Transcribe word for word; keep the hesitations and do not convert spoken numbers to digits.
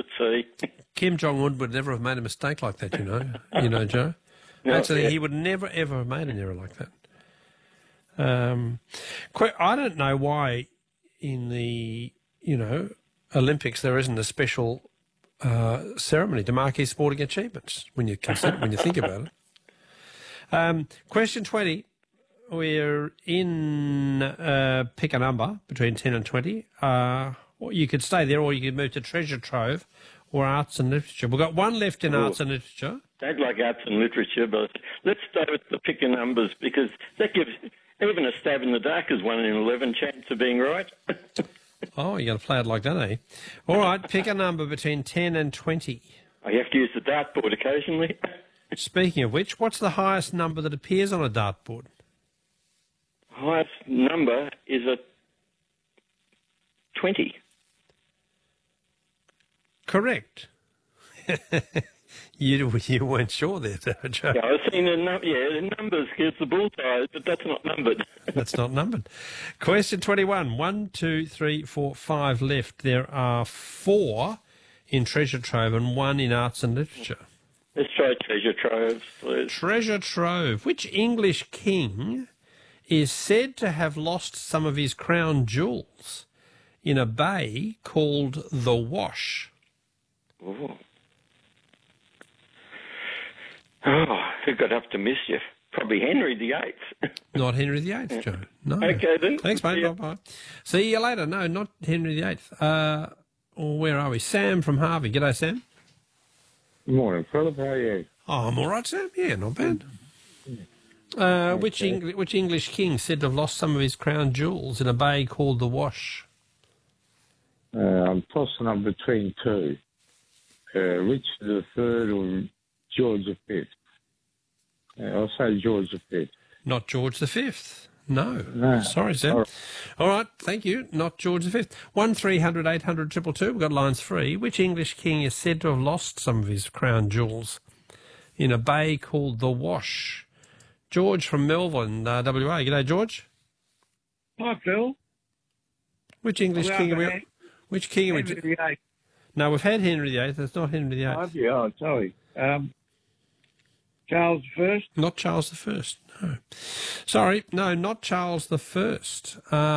sea. Kim Jong-un would never have made a mistake like that, you know, you know, Joe. No, Actually, yeah. he would never, ever have made an error like that. Um, que- I don't know why in the, you know, Olympics there isn't a special uh, ceremony to mark his sporting achievements when you consider, when you think about it. Um, question twenty. We're in uh, pick a number between ten and twenty. Uh, or you could stay there or you could move to treasure trove or arts and literature. We've got one left in Ooh. arts and literature. Don't like arts and literature, but let's stay with the pick of numbers because that gives even a stab in the dark is one in eleven chance of being right. Oh, you got to play it like that, eh? All right, pick a number between ten and twenty. I have to use the dartboard occasionally. Speaking of which, what's the highest number that appears on a dartboard? Highest number is a twenty. Correct. you you weren't sure there, Joe. Yeah, I've seen the num- yeah, the numbers gives the bullseye, but that's not numbered. That's not numbered. Question twenty-one. One, two, three, four, five left. There are four in treasure trove and one in arts and literature. Let's try treasure troves, please. Treasure trove. Which English king is said to have lost some of his crown jewels in a bay called the Wash? Ooh. Oh, who got up to mischief? Probably Henry the Eighth. Not Henry the Eighth, Joe. No. Okay, then. Thanks, mate. Yeah. Bye-bye. See you later. No, not Henry the Eighth. Uh, where are we? Sam from Harvey. G'day, Sam. Good morning, Philip. How are you? Oh, I'm all right, Sam. Yeah, not bad. Uh, which, Eng- which English king said to have lost some of his crown jewels in a bay called the Wash? Uh, I'm tossing up between two. Uh, Richard the Third or George the Fifth. Uh, I'll say George the Fifth. Not George the Fifth. No. No. Sorry, Sam. All right. All right, thank you. Not George the Fifth. One three hundred eight hundred two two two. We've got lines free. Which English king is said to have lost some of his crown jewels in a bay called the Wash? George from Melbourne, uh, W A. G'day, George. Hi, Phil. Which English Well, king are we? Hen- Which king are we? Henry the Eighth. No, we've had Henry the Eighth. It's not Henry the Eighth. Have you? Oh, sorry. Um, Charles the First. Not Charles the First. No. Sorry, no, not Charles the First. Uh,